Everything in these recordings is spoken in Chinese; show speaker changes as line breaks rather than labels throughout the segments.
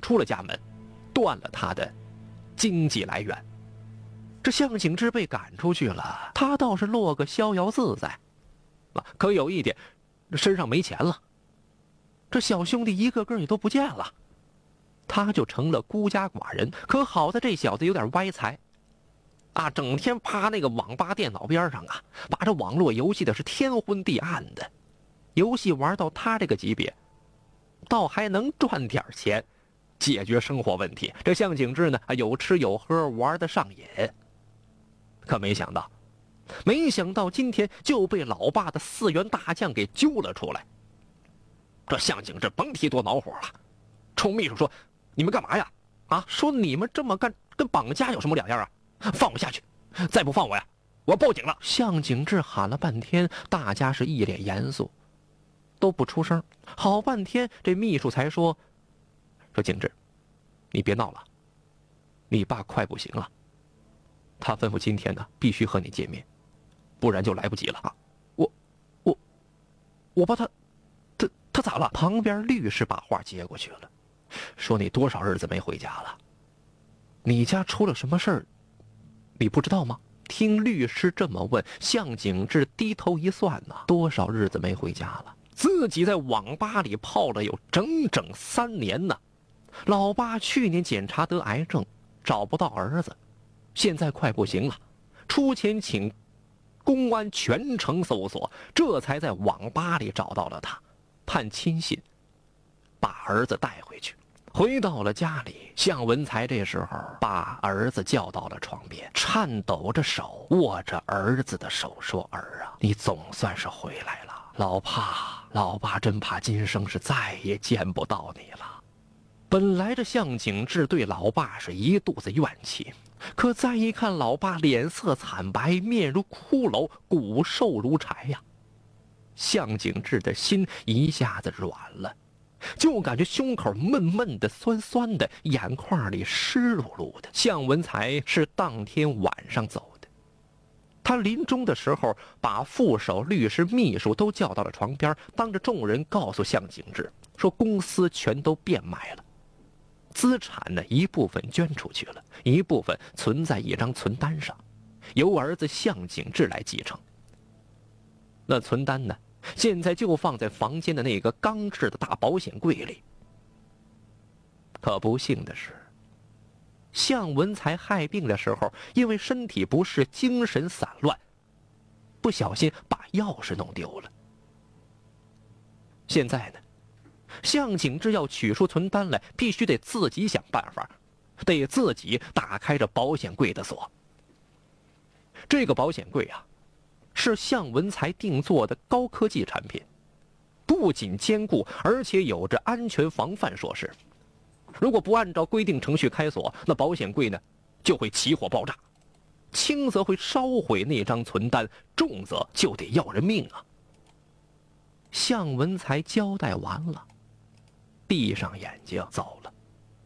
出了家门，断了他的经济来源。这向景志被赶出去了，他倒是落个逍遥自在，可有一点，身上没钱了，这小兄弟一个个也都不见了，他就成了孤家寡人。可好在这小子有点歪财啊，整天趴那个网吧电脑边上啊，把这网络游戏的是天昏地暗的，游戏玩到他这个级别，倒还能赚点钱，解决生活问题。这向景志呢，有吃有喝，玩得上瘾。可没想到今天就被老爸的4员大将给揪了出来。这向景志甭提多恼火了，冲秘书说：“你们干嘛呀？啊，说你们这么干跟绑架有什么两样啊？放我下去，再不放我呀，我要报警了。”向景志喊了半天，大家是一脸严肃，都不出声。好半天，这秘书才说：“景志，你别闹了，你爸快不行了，他吩咐今天呢必须和你见面，不然就来不及了啊！我爸他咋了？”旁边律师把话接过去了，说：“你多少日子没回家了？你家出了什么事儿，你不知道吗？”听律师这么问，向景志低头一算呢，多少日子没回家了？自己在网吧里泡了有整整3年呢。老爸去年检查得癌症，找不到儿子，现在快不行了，出钱请公安全城搜索，这才在网吧里找到了他，判亲信，把儿子带回去。回到了家里，向文才这时候把儿子叫到了床边，颤抖着手握着儿子的手说：“儿啊，你总算是回来了，老爸真怕今生是再也见不到你了。”本来这向景志对老爸是一肚子怨气，可再一看老爸脸色惨白，面如骷髅，骨瘦如柴呀，向景志的心一下子软了，就感觉胸口闷闷的、酸酸的，眼眶里湿漉漉的。向文才是当天晚上走的，他临终的时候把副手、律师、秘书都叫到了床边，当着众人告诉向景志说：“公司全都变卖了，资产呢一部分捐出去了，一部分存在一张存单上，由儿子向景志来继承。那存单呢，现在就放在房间的那个钢制的大保险柜里。”可不幸的是，向文才害病的时候，因为身体不适，精神散乱，不小心把钥匙弄丢了。现在呢，向景志要取出存单来，必须得自己想办法，得自己打开这保险柜的锁。这个保险柜啊，是向文才定做的高科技产品，不仅坚固，而且有着安全防范措施。如果不按照规定程序开锁，那保险柜呢就会起火爆炸，轻则会烧毁那张存单，重则就得要人命啊。向文才交代完了，闭上眼睛走了，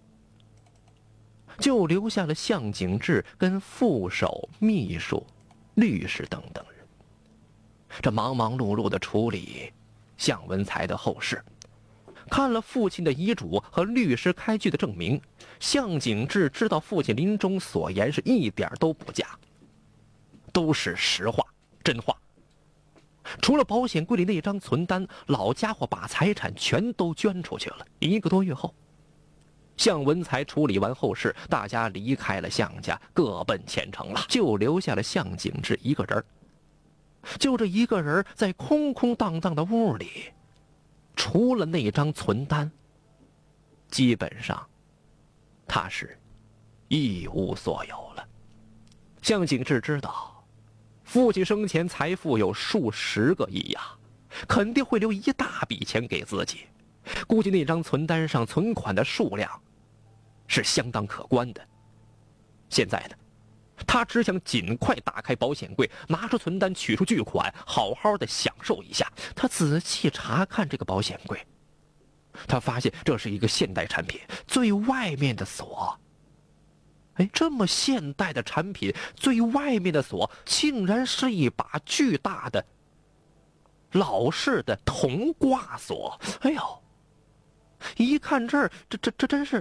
就留下了向景志跟副手、秘书、律师等等人，这忙忙碌碌的处理向文才的后事。看了父亲的遗嘱和律师开具的证明，向景志知道父亲临终所言是一点都不假，都是实话真话。除了保险柜里那张存单，老家伙把财产全都捐出去了。1个多月后，向文才处理完后事，大家离开了向家，各奔前程了，就留下了向景志一个人。就这一个人在空空荡荡的屋里，除了那张存单，基本上他是一无所有了。向景志知道父亲生前财富有数十个亿呀，肯定会留一大笔钱给自己，估计那张存单上存款的数量是相当可观的。现在呢，他只想尽快打开保险柜，拿出存单，取出巨款，好好的享受一下。他仔细查看这个保险柜，他发现这是一个现代产品，最外面的锁，这么现代的产品，最外面的锁竟然是一把巨大的老式的铜挂锁。哎呦，一看这儿，这真是